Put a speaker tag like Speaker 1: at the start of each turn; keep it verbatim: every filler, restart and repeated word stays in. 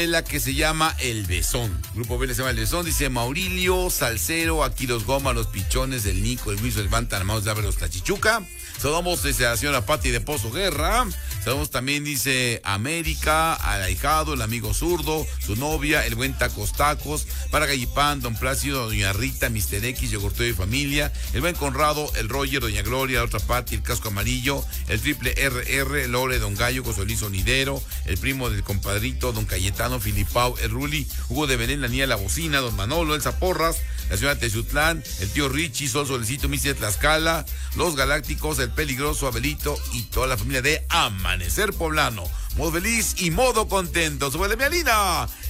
Speaker 1: la que se llama El Besón. Grupo B se llama El Besón. Dice Maurilio, Salcero, aquí los Goma, los Pichones, el Nico, el Luis, el Van, Tanamados, de los Tachichuca. Saludamos desde la señora Pati de Pozo Guerra. Saludamos también, dice América, al ahijado, el amigo zurdo, su novia, el buen Tacos Tacos, para Gallipán, don Plácido, doña Rita, mister X, Yogurteo y familia, el buen Conrado, el Roger, doña Gloria, la otra Pati, el Casco Amarillo, el triple R R, Lore, don Gallo, José Sonidero, el primo del compadrito, don Cayetano, Filipao, el Ruli, Hugo de Belén, la niña La Bocina, don Manolo, el Zaporras, la señora Tezutlán, el tío Richie, Sol Solecito, mister Tlaxcala, los Galácticos, el Peligroso, Abelito y toda la familia de Amanecer Poblano. Modo feliz y modo contento. ¡Súbele, mi Alina!